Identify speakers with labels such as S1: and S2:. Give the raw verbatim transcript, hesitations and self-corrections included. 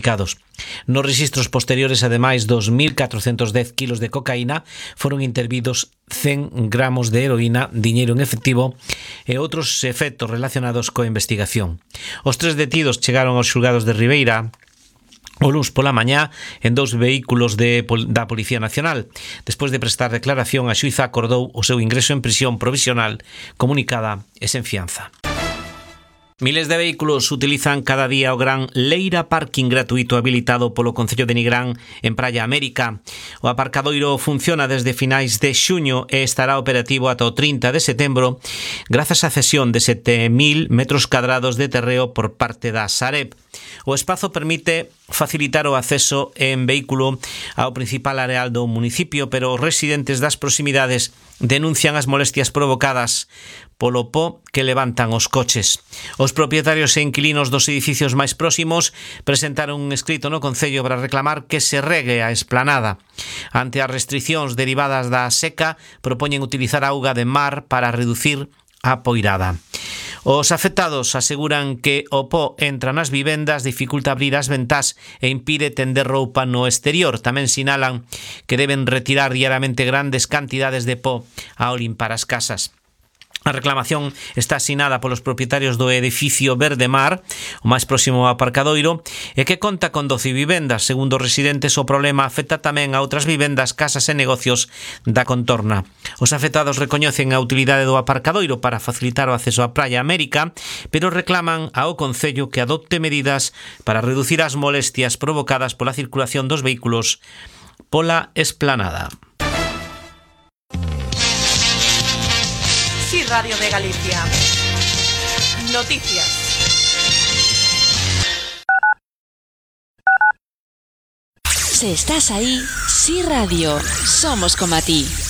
S1: identificados. Nos rexistros posteriores, ademais dos mil catrocentos dez kilos de cocaína, foron intervidos cen gramos de heroína, diñeiro en efectivo e outros efectos relacionados coa investigación. Os tres detidos chegaron aos xulgados de Ribeira o luns pola mañá en dous vehículos de, da Policía Nacional. Despois de prestar declaración, a xuíza acordou o seu ingreso en prisión provisional comunicada e sen fianza. Miles de vehículos utilizan cada día o gran Leira Parking gratuito habilitado polo Concello de Nigrán en Praia América. O aparcadoiro funciona desde finais de xuño e estará operativo ata o trinta de setembro grazas á cesión de sete mil metros cadrados de terreo por parte da Sareb. O espazo permite facilitar o acceso en vehículo ao principal areal do municipio, pero os residentes das proximidades denuncian as molestias provocadas polo po que levantan os coches. Os propietarios e inquilinos dos edificios máis próximos presentaron un escrito no Concello para reclamar que se regue a esplanada. Ante as restricións derivadas da seca, propoñen utilizar auga de mar para reducir a poirada. Os afectados aseguran que o po entra nas vivendas, dificulta abrir as ventás e impide tender roupa no exterior. Tamén sinalan que deben retirar diariamente grandes cantidades de po ao limpar as casas. A reclamación está asinada polos propietarios do edificio Verde Mar, o máis próximo ao aparcadoiro, e que conta con doce vivendas. Segundo os residentes, o problema afecta tamén a outras vivendas, casas e negocios da contorna. Os afectados recoñecen a utilidade do aparcadoiro para facilitar o acceso á Praia América, pero reclaman ao Concello que adopte medidas para reducir as molestias provocadas pola circulación dos vehículos pola esplanada.
S2: Sí, Radio de Galicia. Noticias.
S3: Si estás ahí, Sí Radio, somos como a ti.